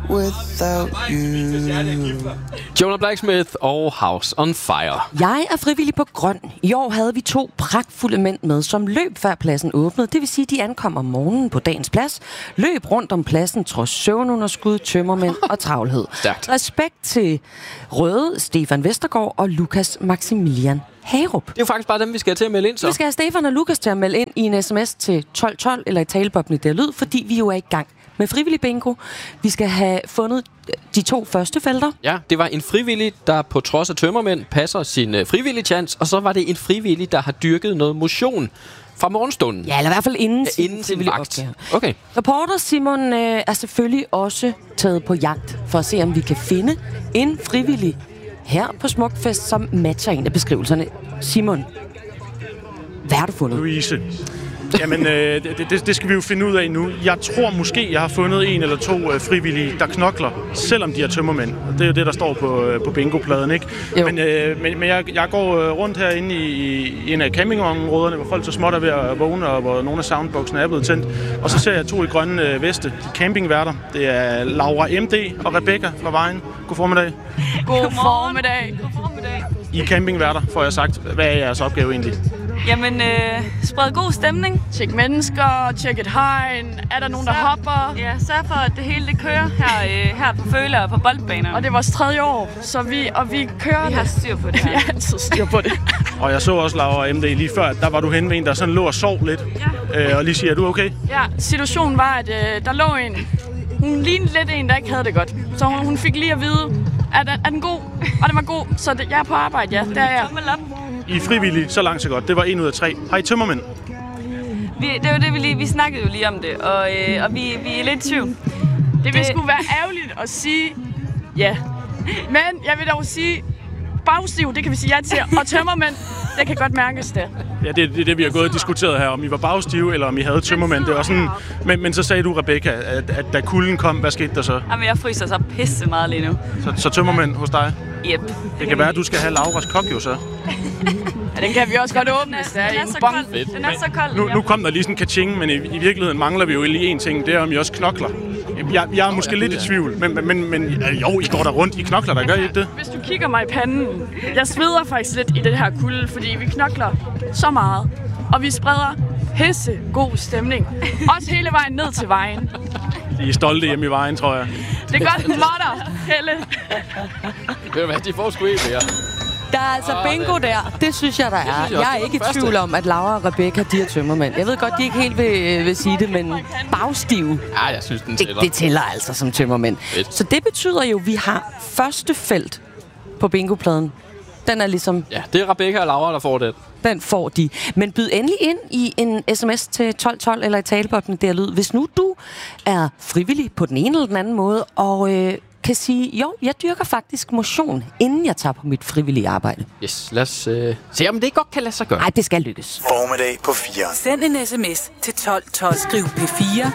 without you. Jonah Blacksmith og House on Fire. Jeg er frivillig på Grøn. I år havde vi 2 pragtfulde mænd med, som løb før pladsen åbnede. Det vil sige, at de ankom om morgenen på dagens plads, løb rundt om pladsen trods søvnunderskud, tømmermænd og travlhed. Stærkt. Respekt til Røde, Stefan Vestergaard og Lukas Maximilian Hagerup. Det er jo faktisk bare dem, vi skal til at melde ind, så. Vi skal have Stefan og Lukas til at melde ind i en sms til 1212 eller i taleboblen der lyd, fordi vi jo er i gang med frivillig bingo. Vi skal have fundet de 2 første felter. Ja, det var en frivillig, der på trods af tømmermænd passer sin frivillige chance, og så var det en frivillig, der har dyrket noget motion fra morgenstunden. Ja, eller i hvert fald inden sin vagt. Okay. Reporter Simon er selvfølgelig også taget på jagt for at se, om vi kan finde en frivillig her på Smukfest, som matcher en af beskrivelserne. Simon, hvad har du fundet? Louise. Jamen, det skal vi jo finde ud af nu. Jeg tror måske, jeg har fundet 1 eller 2 frivillige, der knokler, selvom de er tømmermænd. Det er jo det, der står på bingopladen, ikke? Men jeg går rundt herinde i en af campingområderne, hvor folk så småt er ved at vågne, og hvor nogle af soundboxene er blevet tændt. Og så ser jeg 2 i grønne veste, de campingværter. Det er Laura MD og Rebecca fra Vejen. God formiddag. God formiddag. God formiddag. I campingværter, får jeg sagt. Hvad er jeres opgave egentlig? Jamen, spred god stemning. Tjek mennesker, tjek et hegn. Er der nogen, der hopper? Ja, sørg for, at det hele det kører her på Føler og på boldbaner. Og det er vores 3. år, så vi kører. Vi har styr på det her. Vi har altid styr på det. Og jeg så også Laura MD lige før, der var du henne ved en, der sådan lå og sov lidt. Ja. Og lige siger, er du okay? Ja, situationen var, at der lå en. Hun lignede lidt en, der ikke havde det godt. Så hun fik lige at vide, er den god? Og den var god, så jeg er på arbejde, ja. Der er jeg. I er frivillige, så langt så godt. Det var 1 ud af 3. Har I tømmermænd? Det var det, vi snakkede jo lige om det, og vi er lidt i tvivl. Det vil sgu være ærgerligt at sige ja. Men jeg vil dog sige, bagstiv, det kan vi sige ja til, og tømmermænd, det kan godt mærkes det. Ja, det er det, vi har gået og diskuteret her, om I var bagstive, eller om I havde tømmermænd. Det var sådan, men så sagde du, Rebecca, at da kulden kom, hvad skete der så? Jamen, jeg fryser så pisse meget lige nu. Så tømmermænd hos dig? Yep. Det kan være, at du skal have Lauras kok jo så. Ja, den kan vi også godt åbne, hvis det er en bong. Den er så kold. Nu kom der lige sådan en kaching, men i virkeligheden mangler vi jo lige en ting. Det er, om I også knokler. Jeg er måske lidt i tvivl, men jo, I går der rundt. I knokler, der gør I ikke det? Hvis du kigger mig i panden, jeg sveder faktisk lidt i det her kulde, fordi vi knokler så meget. Og vi spreder pisse god stemning. Også hele vejen ned til vejen. I er stolte hjemme i Vejen, tror jeg. Det er godt, Motter, Helle. Ved du hvad, de får sgu ikke mere. Der er altså bingo der. Det synes jeg, der er. Jeg er ikke i tvivl om, at Laura og Rebecca, de er tømmermænd. Jeg ved godt, de ikke helt vil sige det, men bagstive. Ja, jeg synes, den tæller. Det tæller altså som tømmermænd. Så det betyder jo, at vi har første felt på bingopladen. Den er ligesom... Ja, det er Rebecca og Laura, der får det. Den får de. Men byd endelig ind i en sms til 1212 eller i taleboblen der lyd. Hvis nu du er frivillig på den ene eller den anden måde, og kan sige, jo, jeg dyrker faktisk motion, inden jeg tager på mit frivillige arbejde. Yes, lad os se, om det godt kan lade sig gøre. Nej, det skal lykkes. Formiddag på 4. Send en sms til 1212. Skriv P4